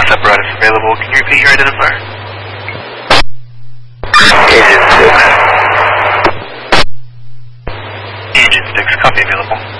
apparatus available. Can you repeat your identifier? Agent 6. Agent 6, copy available.